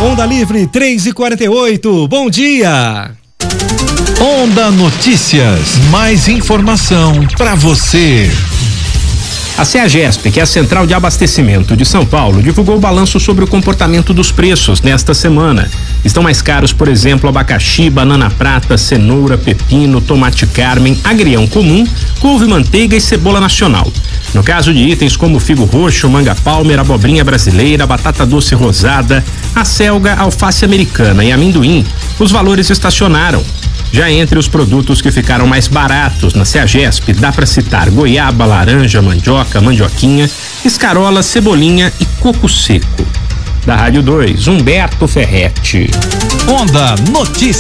Onda Livre 3h48, bom dia. Onda Notícias, mais informação para você. A CEAGESP, que é a Central de Abastecimento de São Paulo, divulgou o balanço sobre o comportamento dos preços nesta semana. Estão mais caros, por exemplo, abacaxi, banana prata, cenoura, pepino, tomate carmen, agrião comum, couve, manteiga e cebola nacional. No caso de itens como figo roxo, manga palmer, abobrinha brasileira, batata doce rosada, acelga, alface americana e amendoim, os valores estacionaram. Já entre os produtos que ficaram mais baratos na CEAGESP, dá para citar goiaba, laranja, mandioca, mandioquinha, escarola, cebolinha e coco seco. Da Rádio 2, Humberto Ferretti. Onda Notícias.